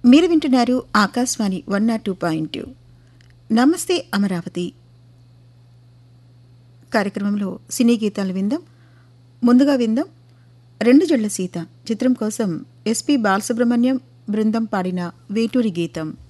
మీరు వింటున్నారు ఆకాశవాణి 102.2 నమస్తే అమరావతి కార్యక్రమంలో సినీ గీతాలు విందాం. ముందుగా విందాం రెండు జళ్ల సీత చిత్రం కోసం ఎస్పి బాలసుబ్రహ్మణ్యం బృందం పాడిన వేటూరి గీతం.